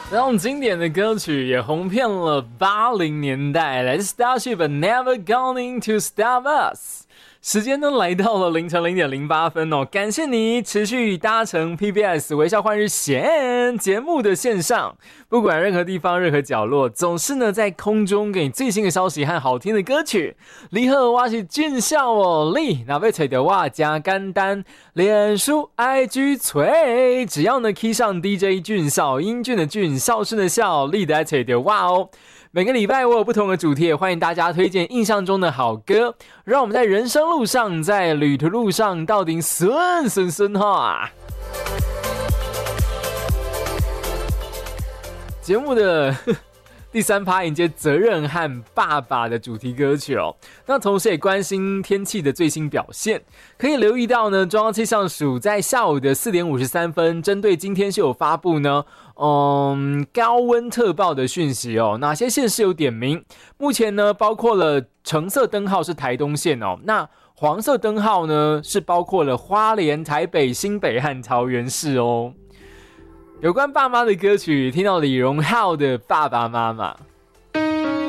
这种经典的歌曲也红遍了80年代，来自 Starship Never Going to Stop Us。时间呢来到了凌晨0:08哦，感谢你持续搭乘 PBS 微笑换日线节目的线上，不管任何地方任何角落，总是呢在空中给你最新的消息和好听的歌曲。你好，我是俊孝哦，你若要找到我加简单，脸书 IG 找，只要呢 key 上 DJ 俊孝，英俊的俊，孝顺的孝，你就会找到我哦。每个礼拜我有不同的主题，也欢迎大家推荐印象中的好歌，让我们在人生路上，在旅途路上到底顺哈。节目的第3趴迎接责任和爸爸的主题歌曲哦，那同时也关心天气的最新表现。可以留意到呢，中央气象署在下午的4点53分，针对今天是有发布呢，高温特报的讯息哦。哪些县市有点名？目前呢，包括了橙色灯号是台东县哦，那黄色灯号呢是包括了花莲、台北、新北和桃园市哦。有关爸妈的歌曲，听到李荣浩的《爸爸妈妈》。